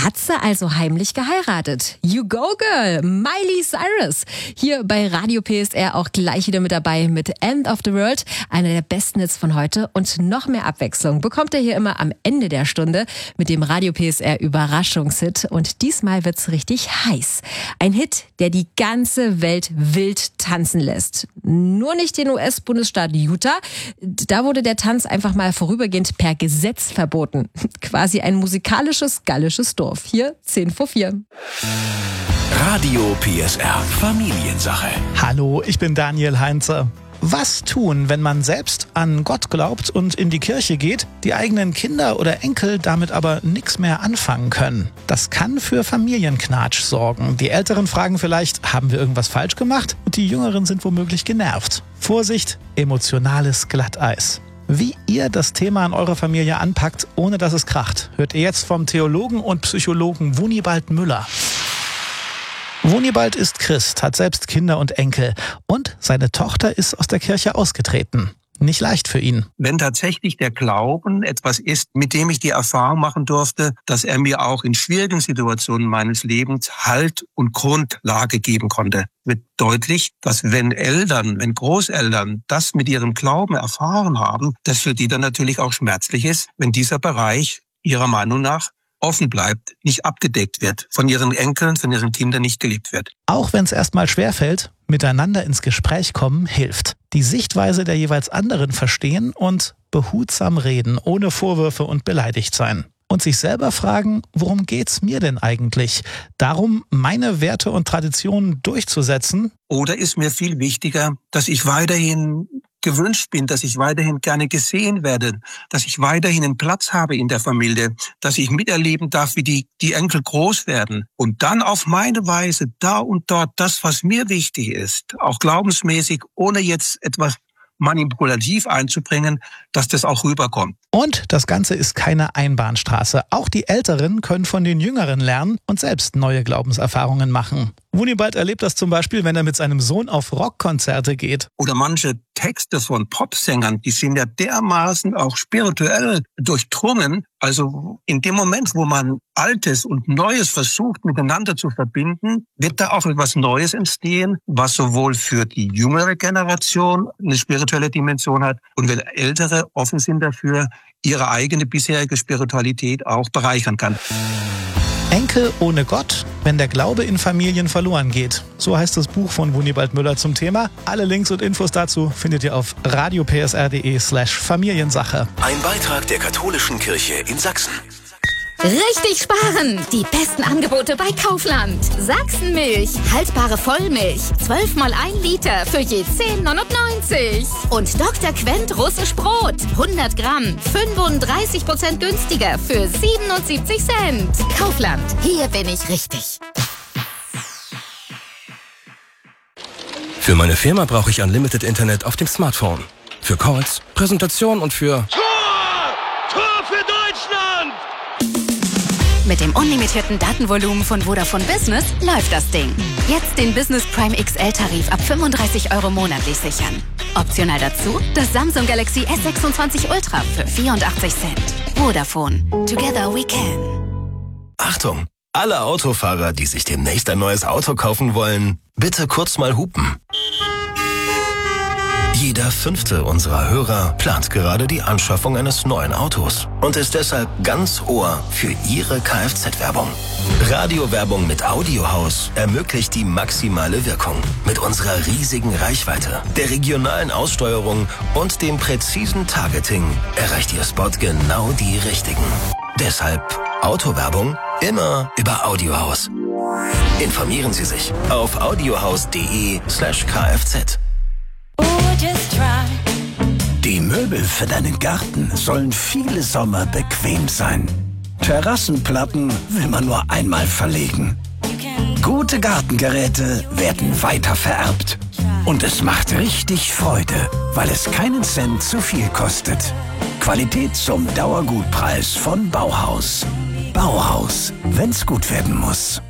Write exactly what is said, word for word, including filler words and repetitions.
hat sie also heimlich geheiratet. You go, girl! Miley Cyrus. Hier bei Radio P S R auch gleich wieder mit dabei mit End of the World. Einer der besten Hits von heute. Und noch mehr Abwechslung bekommt ihr hier immer am Ende der Stunde mit dem Radio P S R Überraschungshit. Und diesmal wird's richtig heiß. Ein Hit, der die ganze Welt wild tanzen lässt. Nur nicht den U S-Bundesstaat Utah. Da wurde der Tanz einfach mal vorübergehend per Gesetz verboten. Quasi ein musikalisches gallisches Dorf. Hier zehn vor vier. Radio P S R Familiensache. Hallo, ich bin Daniel Heinze. Was tun, wenn man selbst an Gott glaubt und in die Kirche geht, die eigenen Kinder oder Enkel damit aber nichts mehr anfangen können? Das kann für Familienknatsch sorgen. Die Älteren fragen vielleicht, haben wir irgendwas falsch gemacht? Und die Jüngeren sind womöglich genervt. Vorsicht, emotionales Glatteis. Wie ihr das Thema in eurer Familie anpackt, ohne dass es kracht, hört ihr jetzt vom Theologen und Psychologen Wunibald Müller. Wunibald ist Christ, hat selbst Kinder und Enkel und seine Tochter ist aus der Kirche ausgetreten. Nicht leicht für ihn. Wenn tatsächlich der Glauben etwas ist, mit dem ich die Erfahrung machen durfte, dass er mir auch in schwierigen Situationen meines Lebens Halt und Grundlage geben konnte, wird deutlich, dass wenn Eltern, wenn Großeltern das mit ihrem Glauben erfahren haben, das für die dann natürlich auch schmerzlich ist, wenn dieser Bereich ihrer Meinung nach offen bleibt, nicht abgedeckt wird, von ihren Enkeln, von ihren Kindern nicht gelebt wird. Auch wenn es erstmal schwerfällt, miteinander ins Gespräch kommen hilft. Die Sichtweise der jeweils anderen verstehen und behutsam reden, ohne Vorwürfe und beleidigt sein. Und sich selber fragen, worum geht's mir denn eigentlich? Darum, meine Werte und Traditionen durchzusetzen? Oder ist mir viel wichtiger, dass ich weiterhin gewünscht bin, dass ich weiterhin gerne gesehen werde, dass ich weiterhin einen Platz habe in der Familie, dass ich miterleben darf, wie die, die Enkel groß werden und dann auf meine Weise da und dort das, was mir wichtig ist, auch glaubensmäßig, ohne jetzt etwas manipulativ einzubringen, dass das auch rüberkommt. Und das Ganze ist keine Einbahnstraße. Auch die Älteren können von den Jüngeren lernen und selbst neue Glaubenserfahrungen machen. Wunibald erlebt das zum Beispiel, wenn er mit seinem Sohn auf Rockkonzerte geht. Oder manche Texte von Popsängern, die sind ja dermaßen auch spirituell durchdrungen. Also in dem Moment, wo man Altes und Neues versucht miteinander zu verbinden, wird da auch etwas Neues entstehen, was sowohl für die jüngere Generation eine spirituelle Dimension hat und wenn Ältere offen sind dafür, ihre eigene bisherige Spiritualität auch bereichern kann. Enkel ohne Gott, wenn der Glaube in Familien verloren geht. So heißt das Buch von Wunibald Müller zum Thema. Alle Links und Infos dazu findet ihr auf radiopsr.de slash Familiensache. Ein Beitrag der Katholischen Kirche in Sachsen. Richtig sparen! Die besten Angebote bei Kaufland. Sachsenmilch, haltbare Vollmilch, zwölf mal ein Liter für je zehn neunundneunzig. Und Doktor Quent russisch Brot, hundert Gramm, fünfunddreißig Prozent günstiger für siebenundsiebzig Cent. Kaufland, hier bin ich richtig. Für meine Firma brauche ich Unlimited Internet auf dem Smartphone. Für Calls, Präsentationen und für... Tor! Tor für Deutschland! Mit dem unlimitierten Datenvolumen von Vodafone Business läuft das Ding. Jetzt den Business Prime X L-Tarif ab fünfunddreißig Euro monatlich sichern. Optional dazu das Samsung Galaxy S sechsundzwanzig Ultra für vierundachtzig Cent. Vodafone. Together we can. Achtung! Alle Autofahrer, die sich demnächst ein neues Auto kaufen wollen, bitte kurz mal hupen. Jeder fünfte unserer Hörer plant gerade die Anschaffung eines neuen Autos und ist deshalb ganz Ohr für Ihre Kfz-Werbung. Radiowerbung mit Audiohaus ermöglicht die maximale Wirkung. Mit unserer riesigen Reichweite, der regionalen Aussteuerung und dem präzisen Targeting erreicht Ihr Spot genau die Richtigen. Deshalb Autowerbung immer über Audiohaus. Informieren Sie sich auf audiohaus.de slash kfz. Die Möbel für deinen Garten sollen viele Sommer bequem sein. Terrassenplatten will man nur einmal verlegen. Gute Gartengeräte werden weiter vererbt. Und es macht richtig Freude, weil es keinen Cent zu viel kostet. Qualität zum Dauergutpreis von Bauhaus. Bauhaus, wenn's gut werden muss.